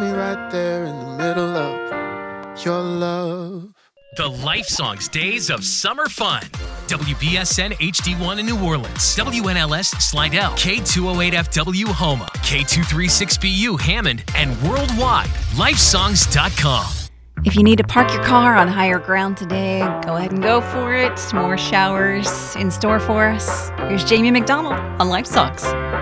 me right there in the middle of your love. The Life Songs Days of Summer Fun. WBSN HD1 in New Orleans, WNLS Slidell, K208FW Houma, K236BU Hammond, and worldwide, lifesongs.com. If you need to park your car on higher ground today, go ahead and go for it. More showers in store for us. Here's Jamie McDonald on Life Songs.